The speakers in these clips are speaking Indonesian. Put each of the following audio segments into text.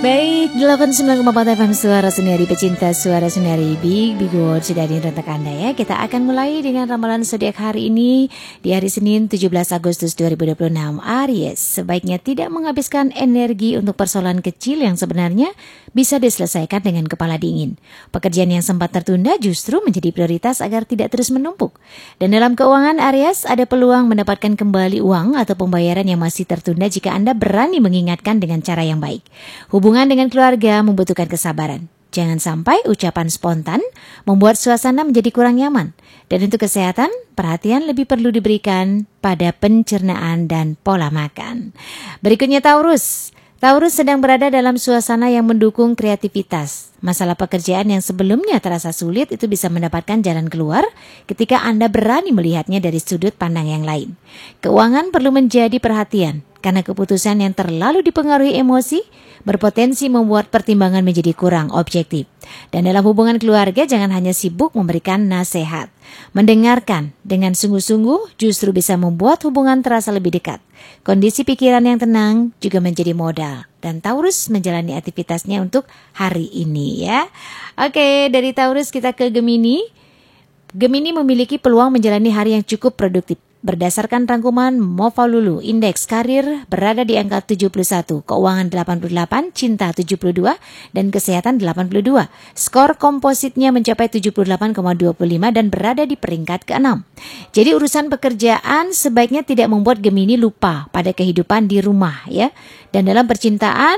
Baik, 89,4 FM Suara Sendiri, pecinta Suara Sendiri, Big World sudah di rentak Anda ya. Kita akan mulai dengan ramalan zodiak hari ini di hari Senin 17 Agustus 2026. Aries, sebaiknya tidak menghabiskan energi untuk persoalan kecil yang sebenarnya bisa diselesaikan dengan kepala dingin. Pekerjaan yang sempat tertunda justru menjadi prioritas agar tidak terus menumpuk. Dan dalam keuangan Aries, ada peluang mendapatkan kembali uang atau pembayaran yang masih tertunda jika Anda berani mengingatkan dengan cara yang baik. Hubungan dengan keluarga membutuhkan kesabaran. Jangan sampai ucapan spontan membuat suasana menjadi kurang nyaman. Dan untuk kesehatan, perhatian lebih perlu diberikan pada pencernaan dan pola makan. Berikutnya Taurus. Taurus sedang berada dalam suasana yang mendukung kreativitas. Masalah pekerjaan yang sebelumnya terasa sulit itu bisa mendapatkan jalan keluar ketika Anda berani melihatnya dari sudut pandang yang lain. Keuangan perlu menjadi perhatian karena keputusan yang terlalu dipengaruhi emosi berpotensi membuat pertimbangan menjadi kurang objektif. Dan dalam hubungan keluarga jangan hanya sibuk memberikan nasihat. Mendengarkan dengan sungguh-sungguh justru bisa membuat hubungan terasa lebih dekat. Kondisi pikiran yang tenang juga menjadi modal. Dan Taurus menjalani aktivitasnya untuk hari ini ya. Oke, dari Taurus kita ke Gemini. Gemini memiliki peluang menjalani hari yang cukup produktif. Berdasarkan rangkuman Mofalulu, indeks karir berada di angka 71, keuangan 88, cinta 72, dan kesehatan 82. Skor kompositnya mencapai 78,25 dan berada di peringkat ke-6. Jadi urusan pekerjaan sebaiknya tidak membuat Gemini lupa pada kehidupan di rumah ya. Dan dalam percintaan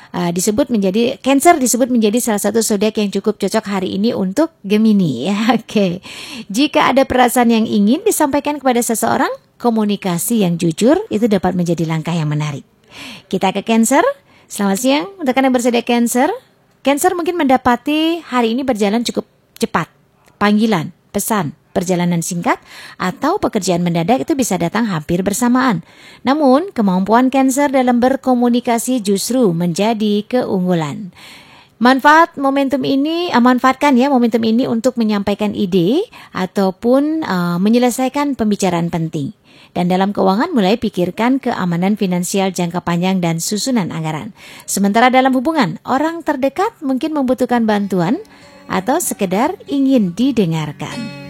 Cancer disebut menjadi salah satu zodiak yang cukup cocok hari ini untuk Gemini ya. Oke. Jika ada perasaan yang ingin disampaikan kepada seseorang, komunikasi yang jujur itu dapat menjadi langkah yang menarik. Kita ke Cancer. Selamat siang untuk Anda berzodiak Cancer. Cancer mungkin mendapati hari ini berjalan cukup cepat. Panggilan, pesan, perjalanan singkat atau pekerjaan mendadak itu bisa datang hampir bersamaan. Namun, kemampuan Cancer dalam berkomunikasi justru menjadi keunggulan. Manfaatkan momentum ini untuk menyampaikan ide ataupun menyelesaikan pembicaraan penting. Dan dalam keuangan mulai pikirkan keamanan finansial jangka panjang dan susunan anggaran. Sementara dalam hubungan, orang terdekat mungkin membutuhkan bantuan atau sekedar ingin didengarkan.